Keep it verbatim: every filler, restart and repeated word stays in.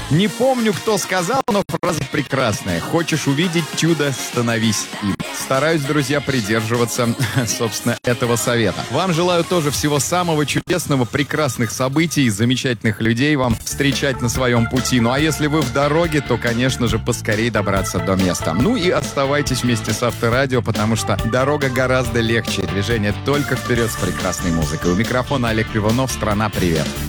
Не помню, кто сказал, но фраза прекрасная. Хочешь увидеть чудо, становись им. Стараюсь, друзья, придерживаться, собственно, этого совета. Вам желаю тоже всего самого чудесного, прекрасных событий, замечательных людей вам встречать на своем пути. Ну а если вы в дороге, то, конечно же, поскорее добраться до места. Ну и оставайтесь вместе с Авторадио, потому что дорога гораздо легче. Движение только вперед с прекрасной музыкой. У микрофона Олег Иванов. Страна, привет.